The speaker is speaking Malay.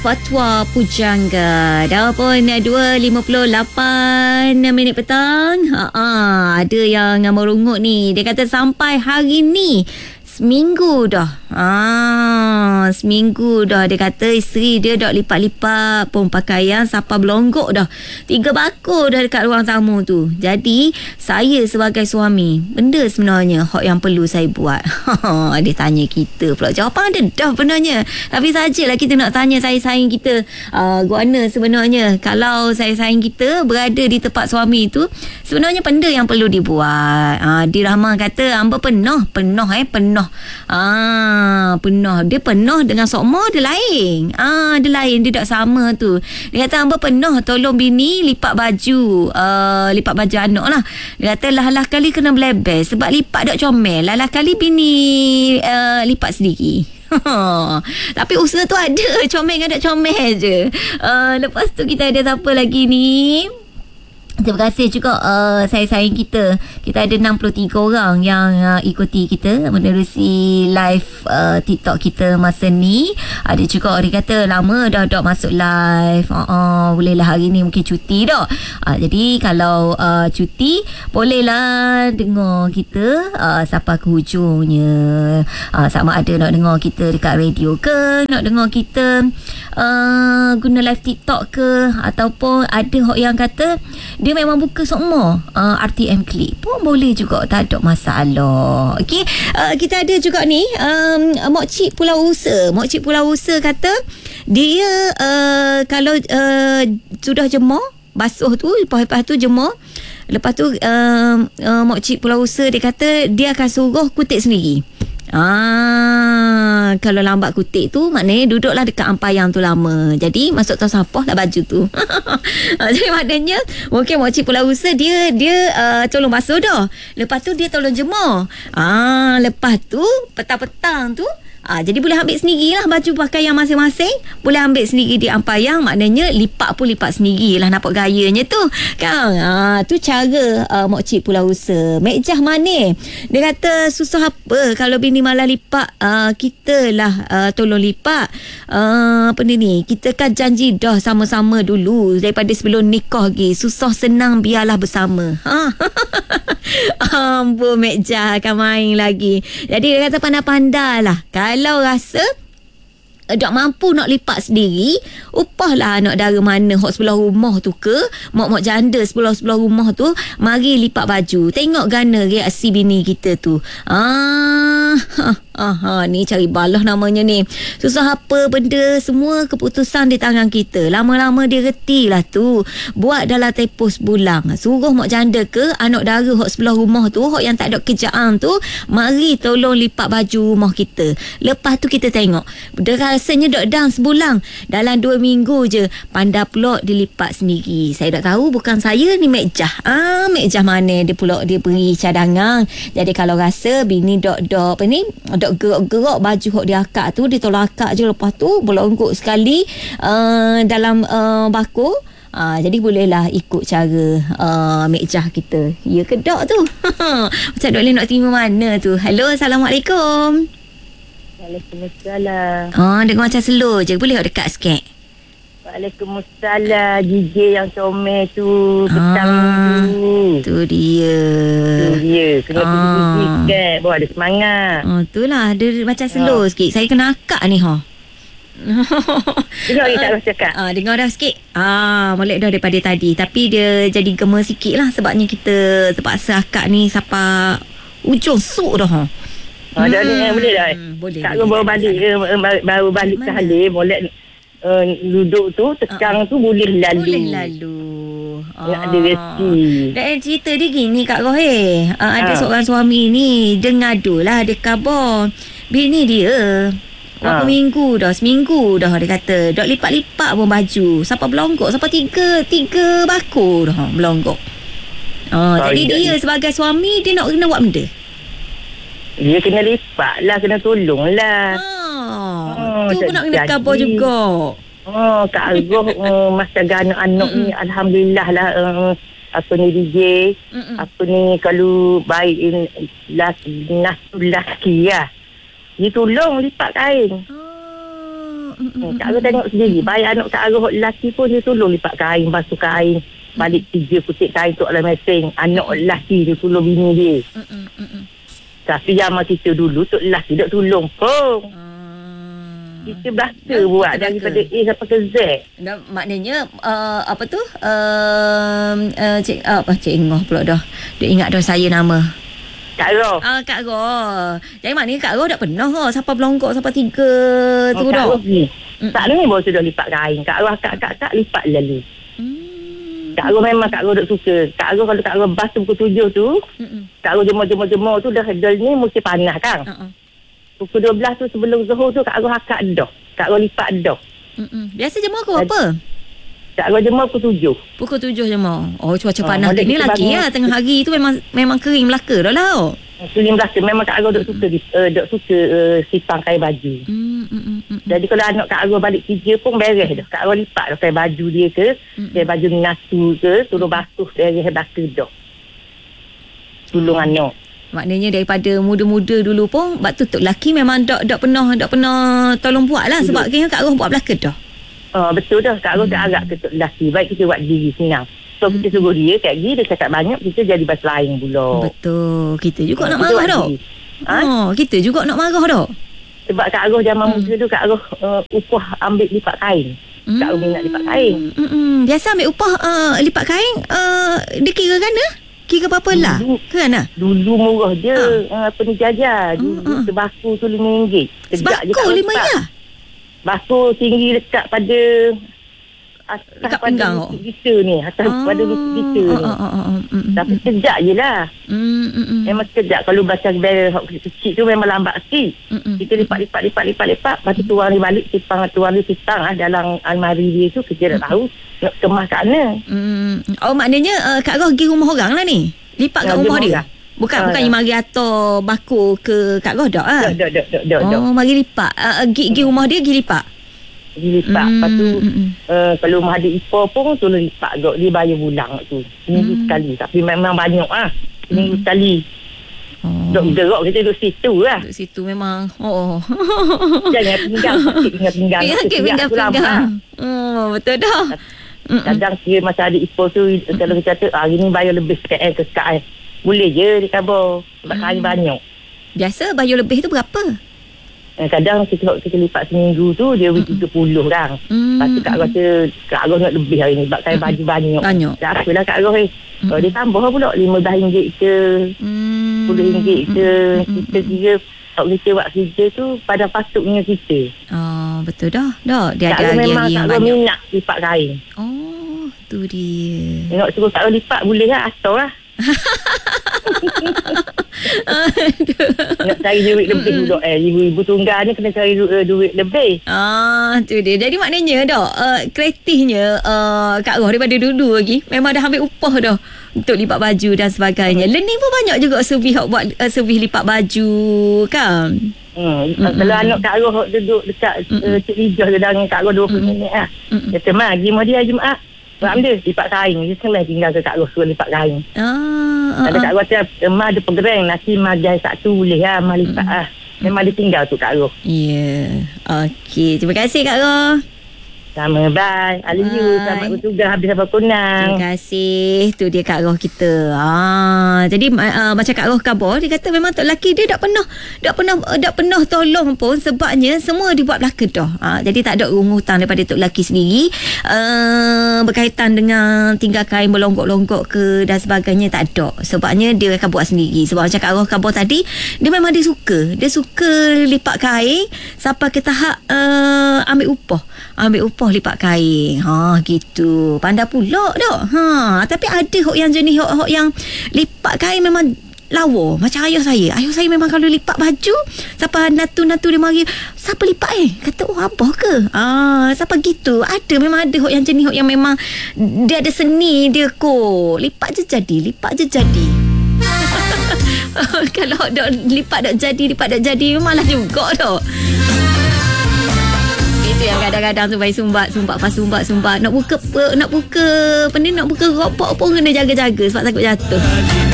Fatwa Pujangga. Dah pun 2.58 minit petang. Ada yang merungut ni. Dia kata sampai hari ni seminggu dah. Seminggu dah. Dia kata isteri dia dah lipat-lipat pun pakaian sampai belonggok dah. 3 bakul dah dekat ruang tamu tu. Jadi saya sebagai suami, benda sebenarnya hak yang perlu saya buat. Dia tanya kita pula. Jawapan ada dah sebenarnya. Tapi sajalah kita nak tanya sayang kita. Guana sebenarnya kalau sayang kita berada di tempat suami tu, sebenarnya benda yang perlu dibuat. Dirahman kata hamba penuh. Penuh. Dia penuh dengan sokmo dia lain. Dia lain, dia tak sama tu. Dia kata hamba penuh tolong bini lipat baju. Lipat baju anak lah. Dia kata lah kali kena belebel sebab lipat tak comel. Lah kali bini lipat sendiri. Tapi usaha tu ada, comel dengan tak comel je. Lepas tu kita ada siapa lagi ni? Terima kasih juga sayang kita. Kita ada 63 orang yang ikuti kita menerusi live TikTok kita masa ni. Ada juga orang kata lama dah masuk live. Bolehlah hari ni mungkin cuti dah. Jadi kalau cuti bolehlah dengar kita sampai ke hujungnya. Sama ada nak dengar kita dekat radio ke, nak dengar kita guna live TikTok ke, ataupun ada yang kata dia memang buka semua RTM Click pun boleh juga, tak ada masalah. Okey, kita ada juga ni Mak Cik Pulau Usa kata dia kalau sudah jemur basuh tu, lepas tu jemur, lepas tu Mak Cik Pulau Usa dia kata dia akan suruh kutip sendiri. Kalau lambat kutip tu maknanya duduklah dekat ampayang tu lama. Jadi masuk tahu sampah lah baju tu. Jadi maknanya mungkin Makcik Pulau Usa dia tolong basuh dah. Lepas tu dia tolong jemur. Lepas tu petang-petang tu jadi boleh ambil sendirilah baju pakaian masing-masing. Boleh ambil sendiri di ampayang. Maknanya lipat pun lipat sendirilah. Nampak gayanya tu kan. Tu cara Makcik Pulau Usa. Mejah manis. Dia kata susah apa kalau bini malah lipat, kita lah tolong lipat. Apa ni, kita kan janji dah sama-sama dulu daripada sebelum nikah lagi. Susah senang biarlah bersama. Ampun Mejah akan main lagi. Jadi dia kata pandai-pandai lah. Kalau rasa tak mampu nak lipat sendiri, upahlah anak dara mana hok sebelah rumah tu ke, mak-mak janda sebelah rumah tu, mari lipat baju. Tengok gana reaksi bini kita tu. Ni cari balah namanya ni. Susah apa benda, semua keputusan di tangan kita. Lama-lama dia reti lah tu. Buat dalam tempoh sebulan. Suruh mak janda ke anak dara hok sebelah rumah tu, hok yang tak ada kerjaan tu, mari tolong lipat baju rumah kita. Lepas tu kita tengok rasanya dok dang sebulan, dalam 2 minggu je pandai pula dilipat sendiri. Saya tak tahu, bukan saya ni Mejah. Mejah mana dia pula dia beri cadangan. Jadi kalau rasa bini dok gerak-gerak baju hok dia akak tu, dia tolong akak je, lepas tu belonggok sekali dalam bakul. Jadi bolehlah ikut cara Mejah kita. Ya ke dok tu? Macam dok boleh nak terima mana tu. Hello, Assalamualaikum. Waalaikumsalam. Dengar macam slow je. Boleh tak dekat sikit? Waalaikumsalam. Gigi yang comel tu petang tu. Tu dia. Kena pergi gigi sikit. Bawa ada semangat. Itulah. Dia macam slow sikit. Saya kena akak ni. Dengar lagi tak rasa cakap? Dengar dah sikit. Molek dah daripada tadi. Tapi dia jadi gema sikit lah. Sebabnya kita terpaksa akak ni sampai ujung suk dah. Dah ni boleh dah. Boleh. Kak baru balik ke Halim, boleh duduk tu tekang tu boleh lalu. Nak ada rezeki. Dan cerita dia gini Kak Roheh. Ada seorang suami ni dia ngadu lah, dia khabar bini dia berapa minggu dah, seminggu dah dia kata dok lipat-lipat pun baju sampai belonggok, sampai tiga bakul dah belonggok. Jadi dia sebagai suami dia nak kena buat benda. Dia kena lipat lah, kena tolong lah. Tu pun nak kena khabar juga. Kak Argoh masa anak-anak ni alhamdulillah lah. Apa ni DJ, apa ni kalau baik nasul laki lah, dia tolong lipat kain. Kak Arwah tengok sendiri. Baik anak Kak Arwah lelaki pun dia tolong lipat kain, basuh kain, balik kerja kutip kain untuk dalam mesin. Anak lelaki dia tolong bini dia. Tapi zaman kita dulu tok lelaki tak tolong pun. Kita berasa buat daripada A sampai ke Z. Dan maknanya apa tu? Cik Ngoh pula dah. Dia ingat dah saya nama. Kak Arwah. Kak Arwah. Jadi maknanya Kak Arwah dah pernah siapa belongkok siapa 3 tu dah. Kak Arwah ni. Tak ni baru sudah lipat kain. Kak Arwah kak lipat lalu. Kak Arwah memang Kak Arwah tak suka. Kak Arwah kalau Kak Arwah bas pukul 7 tu, Kak Arwah jemur tu dah ni mesti panas kan. Pukul 12 tu sebelum Zuhur tu Kak Arwah akak dah. Kak Arwah lipat dah. Biasa jemur ke apa? Kak Arwah jemur pukul 7. Pukul 7 jemur. Oh, cuaca panas ni lagi ya. Tengah hari tu memang kering Melaka dah lah. Kering Melaka memang Kak Arwah tak suka sipang kain baju. Jadi kalau anak Kak Arwah balik kerja pun beres dah. Kak Arwah lipat dah kain baju dia ke, kain baju mengatu ke, turun basuh beres belaka dah. Tolong anak. Maknanya daripada muda-muda dulu pun bab tu tok lelaki memang tak pernah tolong buat lah. Sebab kira Kak Arwah buat belaka dah. Betul dah. Kak Arwah tak agak ke tok lelaki. Baik kita buat diri senang. So kita suruh dia kat gini, dia cakap banyak, kita jadi bahasa lain pula. Betul. Kita juga nak marah dah. Kita juga nak marah dah. Sebab Kak Arwah zaman muda tu Kak Arwah upah ambil lipat kain. Kak Arwah minat lipat kain. Biasa ambil upah lipat kain dia kira kan kira berapa lah? Kan? Dulu murah je. Jajar. Dulu sebaku tu RM5. Sebaku RM5? Baku tinggi dekat pada atas pada lutut kita ni. Atas pada lutut kita ni. Tapi sekejap je lah. Memang sekejap. Kalau baca barrel kecil tu memang lambat sikit. Kita lipat. Lepas tu tuang dia balik. Tuang dia sipang dalam almari dia tu. Kita dah tahu nak kemas kat mana. Oh, maknanya Kak Arwah pergi rumah orang lah ni? Lipat kat rumah dia? Bukan mari atur baku ke Kak Arwah tak? Oh, mari lipat. Pergi rumah dia, pergi lipat? Pergi lipat. Lepas tu kalau rumah ada ipar pun tolong lipat kot. Dia bayar bulang tu. Seminggu sekali. Tapi memang banyak seminggu sekali. Duk gerak kita duduk situ lah. Duduk situ memang. Jangan pinggang. Pinggang. Betul dah. Kadang kira masa ada ipar tu, kalau kita kata hari ni bayar lebih sekat ke sekat. Boleh je dia khabar. Sebab kain banyak. Biasa bayar lebih tu berapa? Kadang kita lipat seminggu tu dia RM30 kan. Lepas tu Kak Arwah nak lebih hari ni sebab kain baju banyak. Tak apalah Kak Arwah kalau dia tambah pula RM15 ke RM10 ke. Kita kira kalau kita buat kerja tu pada patutnya kita. Betul dah. Dia Kak ada hari-hari yang banyak. minat lipat kain. Tu dia. Tengok suruh Kak Arwah lipat boleh lah. Asal lah. Nak cari duit lebih dulu. Ibu-ibu tunggal ni kena cari duit lebih. Tu dia. Jadi maknanya kreatifnya Kak Arwah daripada dulu lagi memang dah ambil upah dah untuk lipat baju dan sebagainya. Learning pun banyak juga servis buat servis lipat baju kan. Kalau anak Kak Arwah duduk dekat Cik Lijah dengan Kak Arwah 20 minit lah. Kata mak pergi rumah dia Jumaat. Buat dia lipat kain. Dia senang tinggal ke Kak Arwah suruh lipat kain. Ada Kak Arwah mak ada pegerang. Nasi mak jahit satu boleh lah. Mak lipat lah. Memang dia tinggal tu Kak Arwah. Ya. Okey. Terima kasih Kak Arwah. Sama, bye. Aliyu, selamat bertugas habis apa kunang. Terima kasih. Tu dia Kak Arwah kita. Jadi macam Kak Arwah khabar, dia kata memang tok lelaki dia tak pernah tolong pun sebabnya semua dibuat belaka dah. Jadi tak ada rungutan daripada tok lelaki sendiri. Berkaitan dengan tinggal kain berlonggok-longgok ke dan sebagainya tak ada. Sebabnya dia akan buat sendiri. Sebab macam Kak Arwah khabar tadi, dia memang dia suka lipat kain sampai ke tahap ambil upah lipat kain. Gitu. Pandai pula dah. Tapi ada hok yang jenis hok yang lipat kain memang lawa. Macam ayah saya. Ayah saya memang kalau lipat baju, siapa natu-natu dia mari, siapa lipat kata abah ke? Siapa gitu. Memang ada hok yang jenis hok yang memang dia ada seni dia ko. Lipat je jadi. Kalau lipat tak jadi memanglah juga dah. Itu yang kadang-kadang tu bayi sumbat nak buka rokok pun kena jaga-jaga sebab takut jatuh.